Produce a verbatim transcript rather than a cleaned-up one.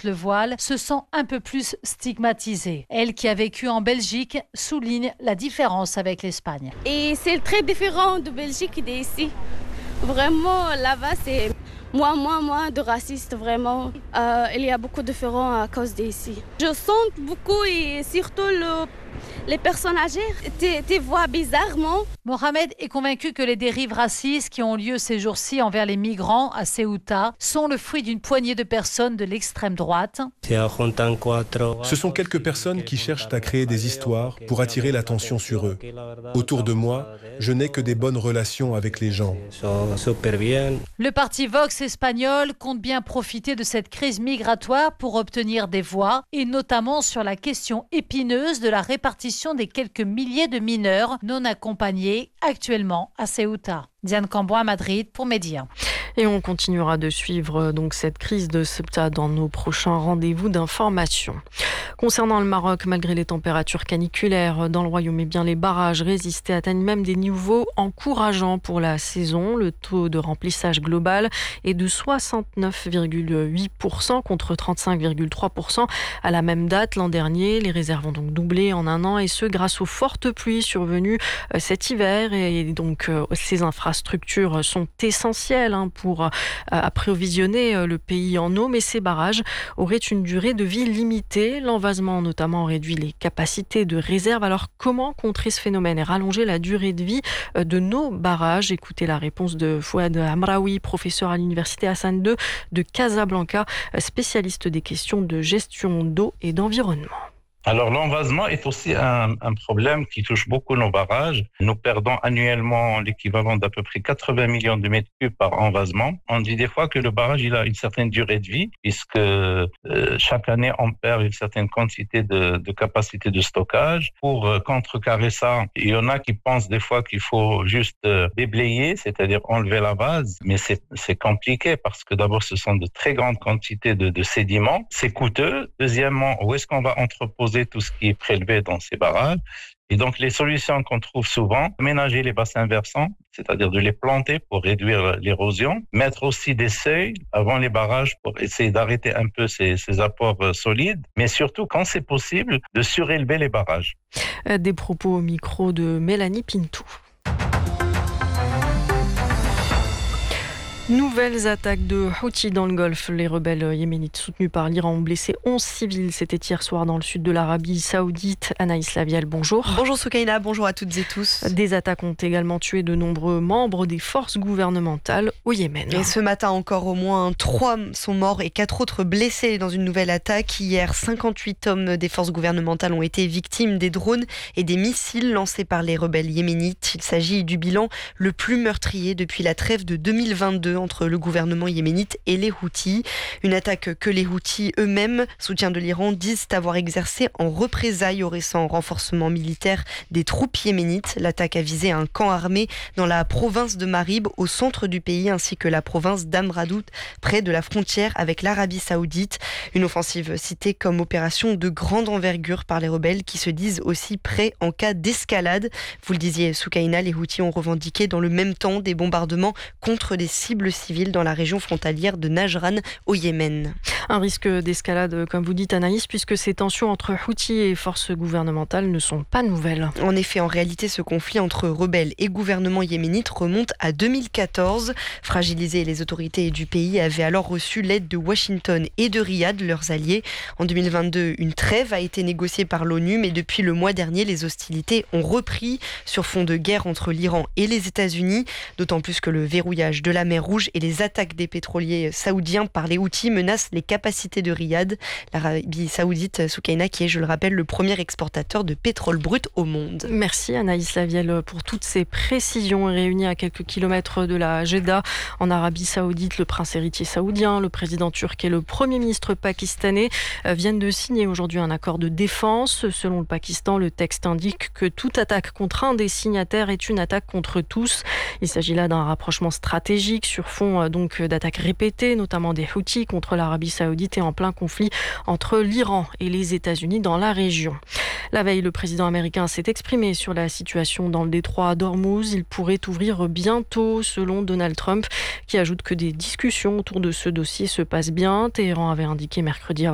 porte le voile se sent un peu plus stigmatisée. Elle qui a vécu en Belgique souligne la différence avec l'Espagne. Et c'est très différent de Belgique et d'ici. Vraiment, là-bas, c'est moins, moins, moins de racistes, vraiment. Euh, il y a beaucoup de différents à cause d'ici. Je sens beaucoup et surtout le... les personnes âgées te, te voient bizarrement. Mohamed est convaincu que les dérives racistes qui ont lieu ces jours-ci envers les migrants à Ceuta sont le fruit d'une poignée de personnes de l'extrême droite. Ce sont quelques personnes qui cherchent à créer des histoires pour attirer l'attention sur eux. Autour de moi, je n'ai que des bonnes relations avec les gens. Le parti Vox espagnol compte bien profiter de cette crise migratoire pour obtenir des voix, et notamment sur la question épineuse de la répartition des quelques milliers de mineurs non accompagnés actuellement à Ceuta. Diane Cambois à Madrid pour Média. Et on continuera de suivre donc cette crise de Ceuta dans nos prochains rendez-vous d'information. Concernant le Maroc, malgré les températures caniculaires dans le royaume, eh bien les barrages résistés atteignent même des niveaux encourageants pour la saison. Le taux de remplissage global est de soixante-neuf virgule huit pour cent contre trente-cinq virgule trois pour cent à la même date l'an dernier. Les réserves ont donc doublé en un an et ce grâce aux fortes pluies survenues cet hiver. Et donc ces infrastructures sont essentielles hein, pour approvisionner le pays en eau, mais ces barrages auraient une durée de vie limitée. L'envasement notamment réduit les capacités de réserve. Alors comment contrer ce phénomène et rallonger la durée de vie de nos barrages? Écoutez la réponse de Fouad Amraoui, professeur à l'université Hassan deux de Casablanca, spécialiste des questions de gestion d'eau et d'environnement. Alors l'envasement est aussi un, un problème qui touche beaucoup nos barrages. Nous perdons annuellement l'équivalent d'à peu près quatre-vingts millions de mètres cubes par envasement. On dit des fois que le barrage il a une certaine durée de vie puisque euh, chaque année on perd une certaine quantité de, de capacité de stockage. Pour euh, contrecarrer ça, il y en a qui pensent des fois qu'il faut juste euh, déblayer, c'est-à-dire enlever la base, mais c'est, c'est compliqué parce que d'abord ce sont de très grandes quantités de, de sédiments, c'est coûteux. Deuxièmement, où est-ce qu'on va entreposer tout ce qui est prélevé dans ces barrages. Et donc, les solutions qu'on trouve souvent, aménager les bassins versants, c'est-à-dire de les planter pour réduire l'érosion, mettre aussi des seuils avant les barrages pour essayer d'arrêter un peu ces, ces apports solides, mais surtout, quand c'est possible, de surélever les barrages. Des propos au micro de Mélanie Pintou. Nouvelles attaques de Houthis dans le Golfe. Les rebelles yéménites soutenus par l'Iran ont blessé onze civils. C'était hier soir dans le sud de l'Arabie Saoudite. Anaïs Lavielle, bonjour. Bonjour Soukaina, bonjour à toutes et tous. Des attaques ont également tué de nombreux membres des forces gouvernementales au Yémen. Et ce matin encore, au moins trois sont morts et quatre autres blessés dans une nouvelle attaque. Hier, cinquante-huit hommes des forces gouvernementales ont été victimes des drones et des missiles lancés par les rebelles yéménites. Il s'agit du bilan le plus meurtrier depuis la trêve de deux mille vingt-deux entre le gouvernement yéménite et les Houthis. Une attaque que les Houthis eux-mêmes, soutiens de l'Iran, disent avoir exercée en représailles au récent renforcement militaire des troupes yéménites. L'attaque a visé un camp armé dans la province de Marib, au centre du pays, ainsi que la province d'Amradout, près de la frontière avec l'Arabie Saoudite. Une offensive citée comme opération de grande envergure par les rebelles qui se disent aussi prêts en cas d'escalade. Vous le disiez, Soukaina, les Houthis ont revendiqué dans le même temps des bombardements contre des cibles civiles dans la région frontalière de Najran au Yémen. Un risque d'escalade, comme vous dites Anaïs, puisque ces tensions entre Houthis et forces gouvernementales ne sont pas nouvelles. En effet, en réalité, ce conflit entre rebelles et gouvernement yéménite remonte à deux mille quatorze. Fragilisées, les autorités du pays avaient alors reçu l'aide de Washington et de Riyad, leurs alliés. En deux mille vingt-deux, une trêve a été négociée par l'ONU, mais depuis le mois dernier, les hostilités ont repris sur fond de guerre entre l'Iran et les États-Unis, d'autant plus que le verrouillage de la mer Rouge et les attaques des pétroliers saoudiens par les Houthis menacent les capacités de Riyad, l'Arabie Saoudite, Soukaina, qui est, je le rappelle, le premier exportateur de pétrole brut au monde. Merci Anaïs Lavielle pour toutes ces précisions. Réunis à quelques kilomètres de la Jeddah, en Arabie Saoudite, le prince héritier saoudien, le président turc et le premier ministre pakistanais viennent de signer aujourd'hui un accord de défense. Selon le Pakistan, le texte indique que toute attaque contre un des signataires est une attaque contre tous. Il s'agit là d'un rapprochement stratégique sur fond donc d'attaques répétées, notamment des Houthis contre l'Arabie Saoudite et en plein conflit entre l'Iran et les États-Unis dans la région. La veille, le président américain s'est exprimé sur la situation dans le détroit d'Ormuz. Il pourrait ouvrir bientôt, selon Donald Trump, qui ajoute que des discussions autour de ce dossier se passent bien. Téhéran avait indiqué mercredi